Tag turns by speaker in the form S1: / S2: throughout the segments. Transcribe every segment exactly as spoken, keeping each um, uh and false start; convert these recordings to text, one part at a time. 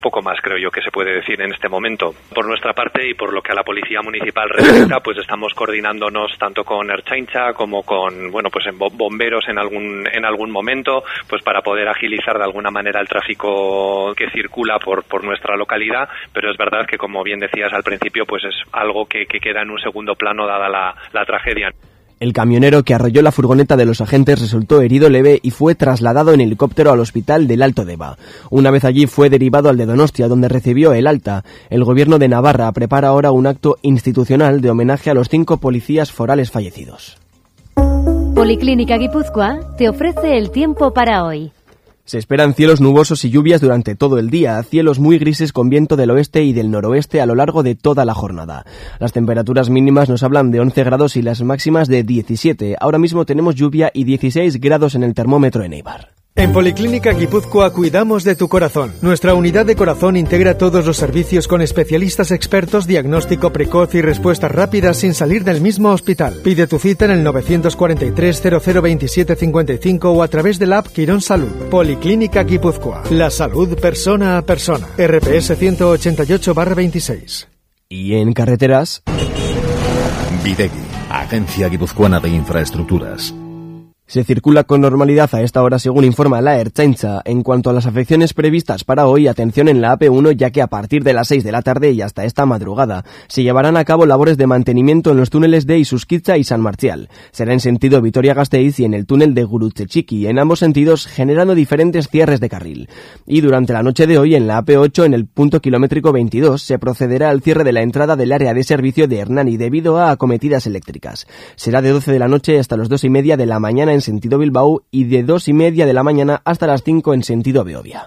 S1: Poco más creo yo que se puede decir en este momento. Por nuestra parte y por lo que a la Policía Municipal respecta, pues estamos coordinándonos tanto con Ertzaintza como con, bueno, pues en bomberos en algún en algún momento, pues para poder agilizar de alguna manera el tráfico que circula por por nuestra localidad, pero es verdad que, como bien decías al principio, pues es algo que, que queda en un segundo plano dada la, la tragedia.
S2: El camionero que arrolló la furgoneta de los agentes resultó herido leve y fue trasladado en helicóptero al hospital del Alto Deba. Una vez allí fue derivado al de Donostia, donde recibió el alta. El gobierno de Navarra prepara ahora un acto institucional de homenaje a los cinco policías forales fallecidos.
S3: Policlínica Guipúzcoa te ofrece el tiempo para hoy.
S2: Se esperan cielos nubosos y lluvias durante todo el día, cielos muy grises con viento del oeste y del noroeste a lo largo de toda la jornada. Las temperaturas mínimas nos hablan de once grados y las máximas de diecisiete. Ahora mismo tenemos lluvia y dieciséis grados en el termómetro en Eibar.
S4: En Policlínica Guipúzcoa cuidamos de tu corazón. Nuestra unidad de corazón integra todos los servicios con especialistas expertos, diagnóstico precoz y respuestas rápidas sin salir del mismo hospital. Pide tu cita en el nueve cuatro tres cero cero veintisiete cincuenta y cinco o a través de la app Quirón Salud. Policlínica Guipúzcoa. La salud persona a persona. R P S ciento ochenta y ocho barra veintiséis.
S2: Y en carreteras...
S5: Videgui, Agencia Guipuzcoana de Infraestructuras.
S2: Se circula con normalidad a esta hora, según informa la Ertzaintza. En cuanto a las afecciones previstas para hoy, atención en la A P uno, ya que a partir de las seis de la tarde y hasta esta madrugada se llevarán a cabo labores de mantenimiento en los túneles de Isusquitza y San Marcial. Será en sentido Vitoria-Gasteiz y en el túnel de Gurutzetxiki, en ambos sentidos generando diferentes cierres de carril. Y durante la noche de hoy, en la A P ocho, en el punto kilométrico veintidós, se procederá al cierre de la entrada del área de servicio de Hernani debido a acometidas eléctricas. Será de doce de la noche hasta las dos y media de la mañana en sentido Bilbao y de dos y media de la mañana hasta las cinco en sentido Beovia.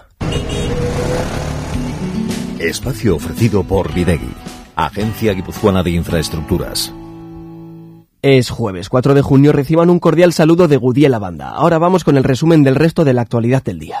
S5: Espacio ofrecido por Videgui, Agencia Guipuzcoana de Infraestructuras.
S2: Es jueves cuatro de junio, reciban un cordial saludo de Gudiel la Banda. Ahora vamos con el resumen del resto de la actualidad del día.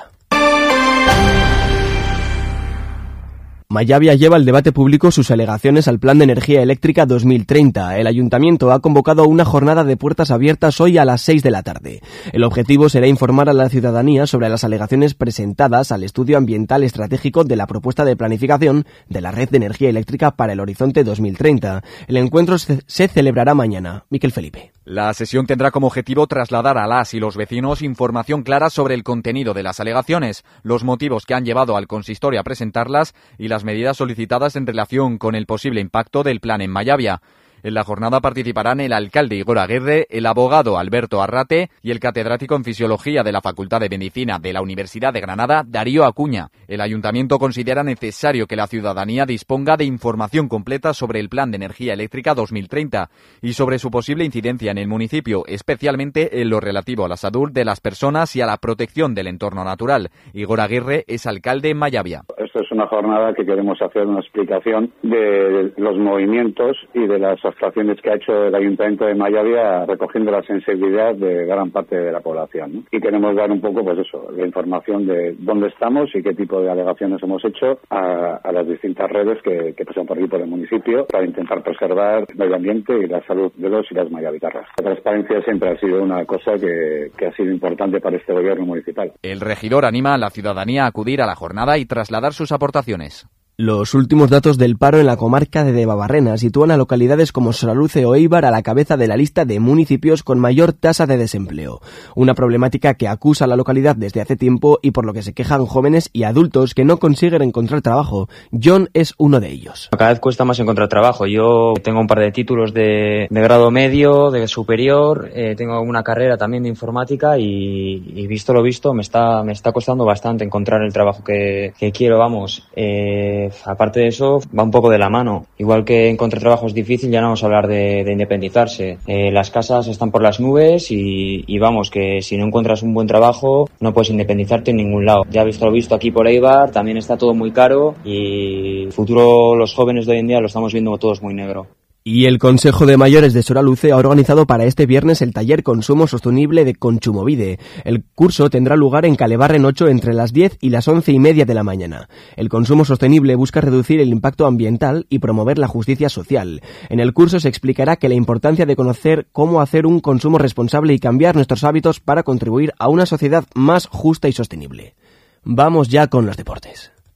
S2: Mayavia lleva al debate público sus alegaciones al Plan de Energía Eléctrica dos mil treinta. El Ayuntamiento ha convocado una jornada de puertas abiertas hoy a las seis de la tarde. El objetivo será informar a la ciudadanía sobre las alegaciones presentadas al estudio ambiental estratégico de la propuesta de planificación de la red de energía eléctrica para el horizonte dos mil treinta. El encuentro se, se celebrará mañana. Miquel Felipe.
S6: La sesión tendrá como objetivo trasladar a las y los vecinos información clara sobre el contenido de las alegaciones, los motivos que han llevado al consistorio a presentarlas y las medidas solicitadas en relación con el posible impacto del plan en Mayavia. En la jornada participarán el alcalde Igor Aguirre, el abogado Alberto Arrate y el catedrático en Fisiología de la Facultad de Medicina de la Universidad de Granada, Darío Acuña. El ayuntamiento considera necesario que la ciudadanía disponga de información completa sobre el Plan de Energía Eléctrica dos mil treinta y sobre su posible incidencia en el municipio, especialmente en lo relativo a la salud de las personas y a la protección del entorno natural. Igor Aguirre es alcalde en Mayavia.
S7: Esto es una jornada que queremos hacer una explicación de los movimientos y de las actuaciones que ha hecho el Ayuntamiento de Mayavia recogiendo la sensibilidad de gran parte de la población, ¿no? Y queremos dar un poco, pues eso, la información de dónde estamos y qué tipo de alegaciones hemos hecho a, a las distintas redes que, que pasan por aquí por el municipio para intentar preservar el medio ambiente y la salud de los y las mayavitarras. La transparencia siempre ha sido una cosa que, que ha sido importante para este gobierno municipal.
S6: El regidor anima a la ciudadanía a acudir a la jornada y trasladar sus aportaciones.
S2: Los últimos datos del paro en la comarca de Debabarrena sitúan a localidades como Soraluce o Eibar a la cabeza de la lista de municipios con mayor tasa de desempleo. Una problemática que acusa a la localidad desde hace tiempo y por lo que se quejan jóvenes y adultos que no consiguen encontrar trabajo. John es uno de ellos.
S8: Cada vez cuesta más encontrar trabajo. Yo tengo un par de títulos de, de grado medio, de superior, eh, tengo una carrera también de informática y, y visto lo visto me está, me está costando bastante encontrar el trabajo que, que quiero, vamos. Eh, Aparte de eso, va un poco de la mano. Igual que encontrar trabajo es difícil, ya no vamos a hablar de, de independizarse. Eh, las casas están por las nubes y, y vamos, que si no encuentras un buen trabajo, no puedes independizarte en ningún lado. Ya he visto lo visto aquí por Eibar, también está todo muy caro y el futuro, los jóvenes de hoy en día lo estamos viendo todos muy negro.
S2: Y el Consejo de Mayores de Soraluce ha organizado para este viernes el taller Consumo Sostenible de Conchumovide. El curso tendrá lugar en Calebarren ocho entre las diez y las once y media de la mañana. El consumo sostenible busca reducir el impacto ambiental y promover la justicia social. En el curso se explicará que la importancia de conocer cómo hacer un consumo responsable y cambiar nuestros hábitos para contribuir a una sociedad más justa y sostenible. Vamos ya con los deportes.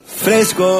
S9: Fresco.